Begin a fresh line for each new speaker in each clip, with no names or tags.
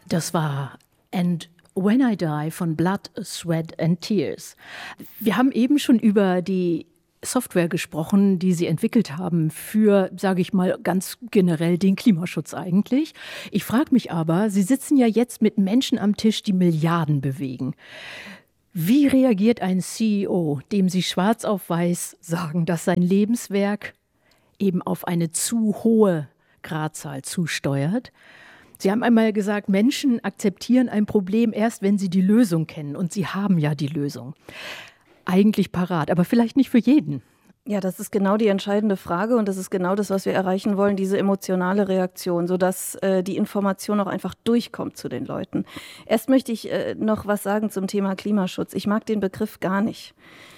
Das war And When I Die von Blood, Sweat and Tears. Wir haben eben schon über die Software gesprochen, die Sie entwickelt haben für, sage ich mal, ganz generell den Klimaschutz eigentlich. Ich frage mich aber, Sie sitzen ja jetzt mit Menschen am Tisch, die Milliarden bewegen. Wie reagiert ein CEO, dem Sie schwarz auf weiß sagen, dass sein Lebenswerk eben auf eine zu hohe Gradzahl zusteuert? Sie haben einmal gesagt, Menschen akzeptieren ein Problem erst, wenn sie die Lösung kennen. Und Sie haben ja die Lösung. Eigentlich parat, aber vielleicht nicht für jeden.
Ja, das ist genau die entscheidende Frage und das ist genau das, was wir erreichen wollen, diese emotionale Reaktion, sodass die Information auch einfach durchkommt zu den Leuten. Erst möchte ich noch was sagen zum Thema Klimaschutz. Ich mag den Begriff gar nicht.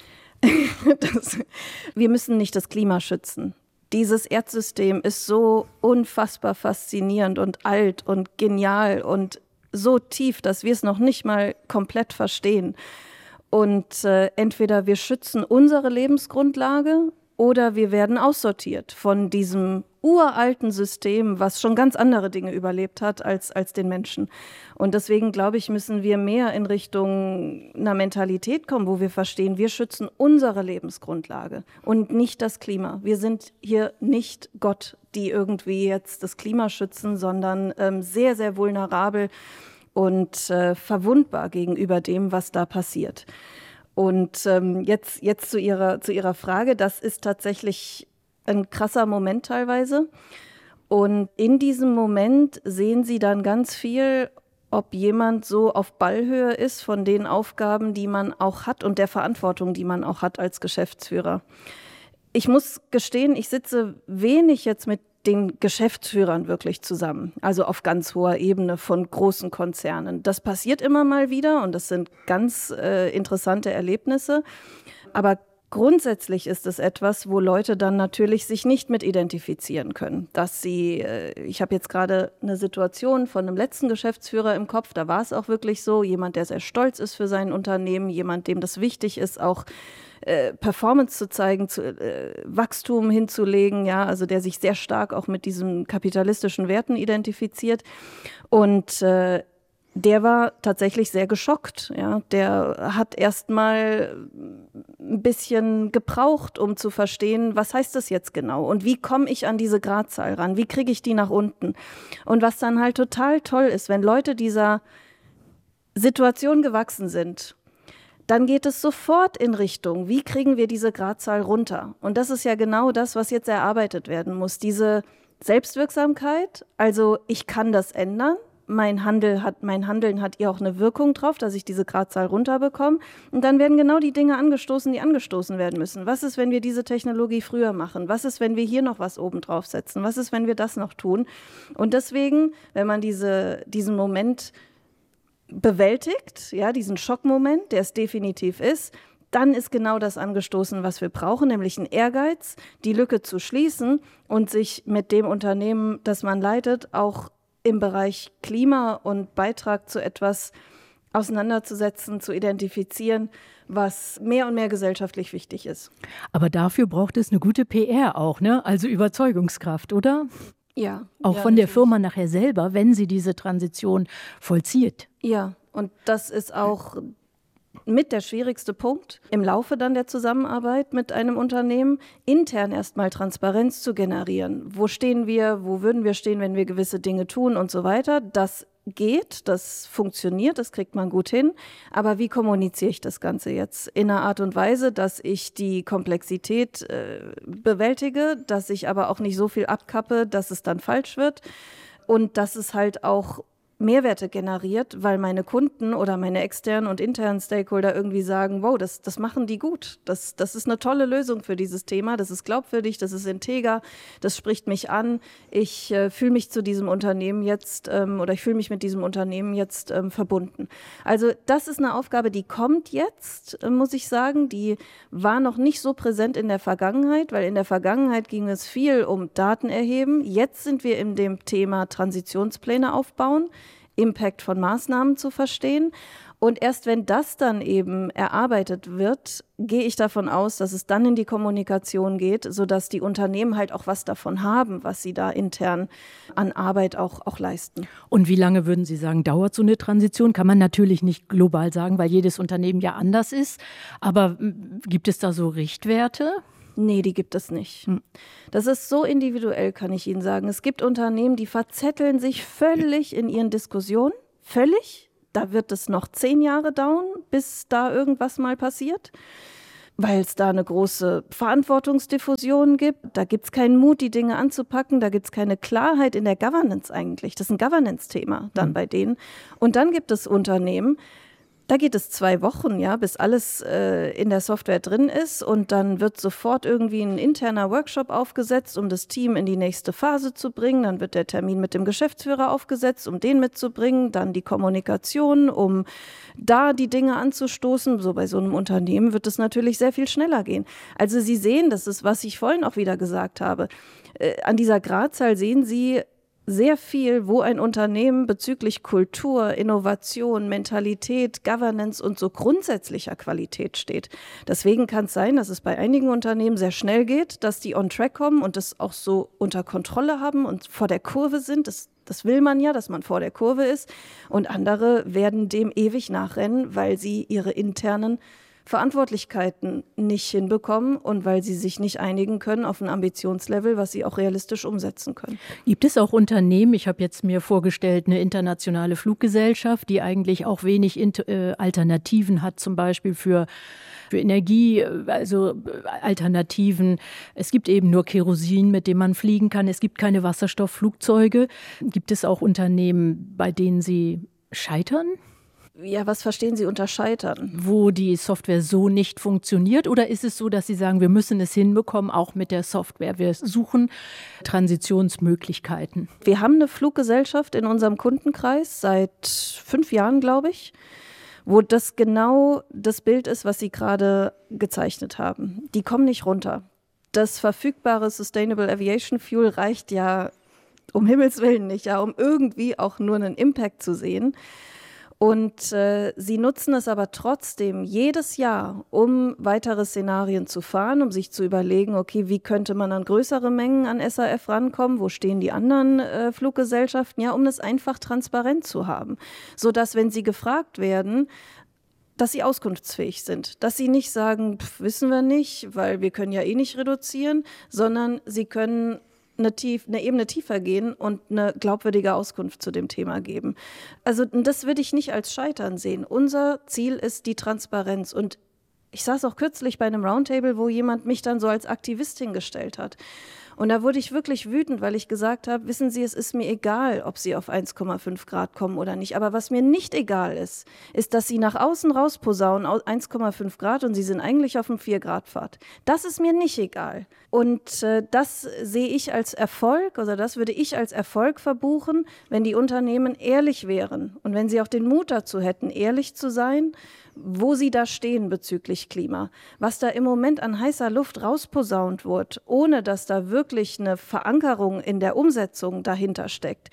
Wir müssen nicht das Klima schützen. Dieses Erdsystem ist so unfassbar faszinierend und alt und genial und so tief, dass wir es noch nicht mal komplett verstehen. Und entweder wir schützen unsere Lebensgrundlage oder wir werden aussortiert von diesem uralten System, was schon ganz andere Dinge überlebt hat als den Menschen. Und deswegen, glaube ich, müssen wir mehr in Richtung einer Mentalität kommen, wo wir verstehen, wir schützen unsere Lebensgrundlage und nicht das Klima. Wir sind hier nicht Gott, die irgendwie jetzt das Klima schützen, sondern sehr, sehr vulnerabel und verwundbar gegenüber dem, was da passiert. Und jetzt zu Ihrer Frage, das ist tatsächlich ein krasser Moment teilweise. Und in diesem Moment sehen Sie dann ganz viel, ob jemand so auf Ballhöhe ist von den Aufgaben, die man auch hat und der Verantwortung, die man auch hat als Geschäftsführer. Ich muss gestehen, ich sitze wenig jetzt mit den Geschäftsführern wirklich zusammen, also auf ganz hoher Ebene von großen Konzernen. Das passiert immer mal wieder und das sind ganz interessante Erlebnisse, aber grundsätzlich ist es etwas, wo Leute dann natürlich sich nicht mit identifizieren können. Dass sie, ich habe jetzt gerade eine Situation von einem letzten Geschäftsführer im Kopf, da war es auch wirklich so, jemand, der sehr stolz ist für sein Unternehmen, jemand, dem das wichtig ist, auch Performance zu zeigen, Wachstum hinzulegen, ja, also der sich sehr stark auch mit diesen kapitalistischen Werten identifiziert. Und der war tatsächlich sehr geschockt. Ja. Der hat erst mal ein bisschen gebraucht, um zu verstehen, was heißt das jetzt genau und wie komme ich an diese Gradzahl ran, wie kriege ich die nach unten. Und was dann halt total toll ist, wenn Leute dieser Situation gewachsen sind, dann geht es sofort in Richtung, wie kriegen wir diese Gradzahl runter? Und das ist ja genau das, was jetzt erarbeitet werden muss. Diese Selbstwirksamkeit, also ich kann das ändern. Mein Handeln hat ja auch eine Wirkung drauf, dass ich diese Gradzahl runterbekomme. Und dann werden genau die Dinge angestoßen, die angestoßen werden müssen. Was ist, wenn wir diese Technologie früher machen? Was ist, wenn wir hier noch was oben draufsetzen? Was ist, wenn wir das noch tun? Und deswegen, wenn man diesen Moment bewältigt, ja, diesen Schockmoment, der es definitiv ist, dann ist genau das angestoßen, was wir brauchen, nämlich ein Ehrgeiz, die Lücke zu schließen und sich mit dem Unternehmen, das man leitet, auch im Bereich Klima und Beitrag zu etwas auseinanderzusetzen, zu identifizieren, was mehr und mehr gesellschaftlich wichtig ist.
Aber dafür braucht es eine gute PR auch, ne? Also Überzeugungskraft, oder?
Ja.
Auch
ja,
von der
natürlich.
Firma nachher selber, wenn sie diese Transition vollzieht.
Ja, und das ist auch mit der schwierigste Punkt im Laufe dann der Zusammenarbeit mit einem Unternehmen, intern erstmal Transparenz zu generieren. Wo stehen wir, wo würden wir stehen, wenn wir gewisse Dinge tun und so weiter. Das geht, das funktioniert, das kriegt man gut hin. Aber wie kommuniziere ich das Ganze jetzt? In einer Art und Weise, dass ich die Komplexität bewältige, dass ich aber auch nicht so viel abkappe, dass es dann falsch wird und dass es halt auch Mehrwerte generiert, weil meine Kunden oder meine externen und internen Stakeholder irgendwie sagen, wow, das machen die gut. Das ist eine tolle Lösung für dieses Thema. Das ist glaubwürdig, das ist integer, das spricht mich an. Ich fühle mich zu diesem Unternehmen jetzt ich fühle mich mit diesem Unternehmen jetzt verbunden. Also das ist eine Aufgabe, die kommt jetzt, muss ich sagen. Die war noch nicht so präsent in der Vergangenheit, weil in der Vergangenheit ging es viel um Daten erheben. Jetzt sind wir in dem Thema Transitionspläne aufbauen, Impact von Maßnahmen zu verstehen. Und erst wenn das dann eben erarbeitet wird, gehe ich davon aus, dass es dann in die Kommunikation geht, sodass die Unternehmen halt auch was davon haben, was sie da intern an Arbeit auch leisten.
Und wie lange würden Sie sagen, dauert so eine Transition? Kann man natürlich nicht global sagen, weil jedes Unternehmen ja anders ist. Aber gibt es da so Richtwerte?
Nee, die gibt es nicht. Das ist so individuell, kann ich Ihnen sagen. Es gibt Unternehmen, die verzetteln sich völlig in ihren Diskussionen. Völlig. Da wird es noch 10 Jahre dauern, bis da irgendwas mal passiert, weil es da eine große Verantwortungsdiffusion gibt. Da gibt es keinen Mut, die Dinge anzupacken. Da gibt es keine Klarheit in der Governance eigentlich. Das ist ein Governance-Thema dann bei denen. Und dann gibt es Unternehmen, da geht es 2 Wochen, ja, bis alles in der Software drin ist und dann wird sofort irgendwie ein interner Workshop aufgesetzt, um das Team in die nächste Phase zu bringen. Dann wird der Termin mit dem Geschäftsführer aufgesetzt, um den mitzubringen. Dann die Kommunikation, um da die Dinge anzustoßen. So bei so einem Unternehmen wird es natürlich sehr viel schneller gehen. Also Sie sehen, das ist, was ich vorhin auch wieder gesagt habe. An dieser Gradzahl sehen Sie sehr viel, wo ein Unternehmen bezüglich Kultur, Innovation, Mentalität, Governance und so grundsätzlicher Qualität steht. Deswegen kann es sein, dass es bei einigen Unternehmen sehr schnell geht, dass die on track kommen und das auch so unter Kontrolle haben und vor der Kurve sind. Das will man ja, dass man vor der Kurve ist. Und andere werden dem ewig nachrennen, weil sie ihre internen Verantwortlichkeiten nicht hinbekommen und weil sie sich nicht einigen können auf ein Ambitionslevel, was sie auch realistisch umsetzen können.
Gibt es auch Unternehmen, ich habe jetzt mir vorgestellt, eine internationale Fluggesellschaft, die eigentlich auch wenig Alternativen hat, zum Beispiel für Energie, also Alternativen. Es gibt eben nur Kerosin, mit dem man fliegen kann. Es gibt keine Wasserstoffflugzeuge. Gibt es auch Unternehmen, bei denen Sie scheitern?
Ja, was verstehen Sie unter Scheitern?
Wo die Software so nicht funktioniert? Oder ist es so, dass Sie sagen, wir müssen es hinbekommen, auch mit der Software? Wir suchen Transitionsmöglichkeiten.
Wir haben eine Fluggesellschaft in unserem Kundenkreis seit 5 Jahren, glaube ich, wo das genau das Bild ist, was Sie gerade gezeichnet haben. Die kommen nicht runter. Das verfügbare Sustainable Aviation Fuel reicht ja um Himmels Willen nicht, ja, um irgendwie auch nur einen Impact zu sehen. Und sie nutzen es aber trotzdem jedes Jahr, um weitere Szenarien zu fahren, um sich zu überlegen, okay, wie könnte man an größere Mengen an SAF rankommen, wo stehen die anderen Fluggesellschaften, ja, um das einfach transparent zu haben, sodass, wenn sie gefragt werden, dass sie auskunftsfähig sind, dass sie nicht sagen, wissen wir nicht, weil wir können ja eh nicht reduzieren, sondern sie können eine Ebene tiefer gehen und eine glaubwürdige Auskunft zu dem Thema geben. Also das würde ich nicht als Scheitern sehen. Unser Ziel ist die Transparenz. Und ich saß auch kürzlich bei einem Roundtable, wo jemand mich dann so als Aktivistin gestellt hat. Und da wurde ich wirklich wütend, weil ich gesagt habe, wissen Sie, es ist mir egal, ob Sie auf 1,5 Grad kommen oder nicht. Aber was mir nicht egal ist, dass Sie nach außen raus posaunen, 1,5 Grad und Sie sind eigentlich auf einem 4-Grad-Pfad. Das ist mir nicht egal. Und das sehe ich als Erfolg, oder das würde ich als Erfolg verbuchen, wenn die Unternehmen ehrlich wären und wenn sie auch den Mut dazu hätten, ehrlich zu sein, wo sie da stehen bezüglich Klima. Was da im Moment an heißer Luft rausposaunt wird, ohne dass da wirklich eine Verankerung in der Umsetzung dahinter steckt.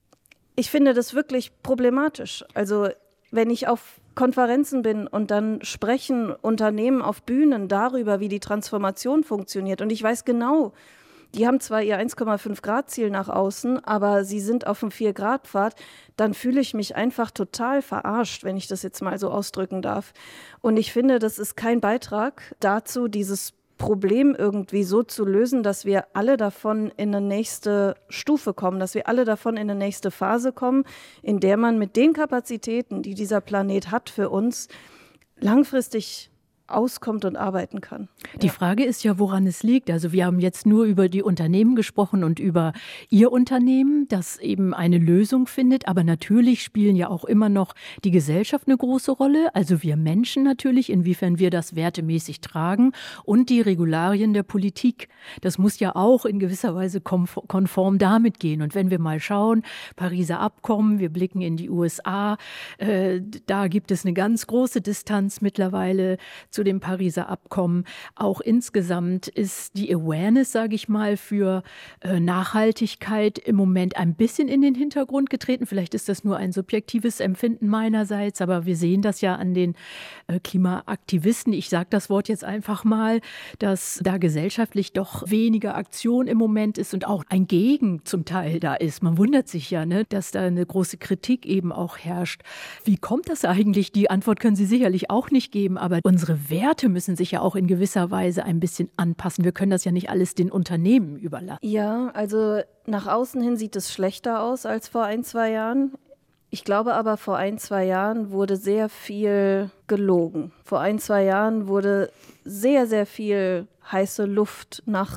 Ich finde das wirklich problematisch. Also wenn ich auf Konferenzen bin und dann sprechen Unternehmen auf Bühnen darüber, wie die Transformation funktioniert. Und ich weiß genau, die haben zwar ihr 1,5 Grad Ziel nach außen, aber sie sind auf dem 4-Grad-Pfad, dann fühle ich mich einfach total verarscht, wenn ich das jetzt mal so ausdrücken darf. Und ich finde, das ist kein Beitrag dazu, dieses Problem irgendwie so zu lösen, dass wir alle davon in eine nächste Stufe kommen, dass wir alle davon in eine nächste Phase kommen, in der man mit den Kapazitäten, die dieser Planet hat für uns, langfristig auskommt und arbeiten kann.
Die Frage ist ja, woran es liegt. Also wir haben jetzt nur über die Unternehmen gesprochen und über Ihr Unternehmen, das eben eine Lösung findet. Aber natürlich spielen ja auch immer noch die Gesellschaft eine große Rolle. Also wir Menschen natürlich, inwiefern wir das wertemäßig tragen und die Regularien der Politik. Das muss ja auch in gewisser Weise konform damit gehen. Und wenn wir mal schauen, Pariser Abkommen, wir blicken in die USA, da gibt es eine ganz große Distanz mittlerweile zu dem Pariser Abkommen. Auch insgesamt ist die Awareness, sage ich mal, für Nachhaltigkeit im Moment ein bisschen in den Hintergrund getreten. Vielleicht ist das nur ein subjektives Empfinden meinerseits, aber wir sehen das ja an den Klimaaktivisten. Ich sage das Wort jetzt einfach mal, dass da gesellschaftlich doch weniger Aktion im Moment ist und auch ein Gegen zum Teil da ist. Man wundert sich ja, ne, dass da eine große Kritik eben auch herrscht. Wie kommt das eigentlich? Die Antwort können Sie sicherlich auch nicht geben, aber unsere Werte müssen sich ja auch in gewisser Weise ein bisschen anpassen. Wir können das ja nicht alles den Unternehmen überlassen.
Ja, also nach außen hin sieht es schlechter aus als vor 1-2 Jahren. Ich glaube aber, vor 1-2 Jahren wurde sehr viel gelogen. Vor 1-2 Jahren wurde sehr, sehr viel heiße Luft nach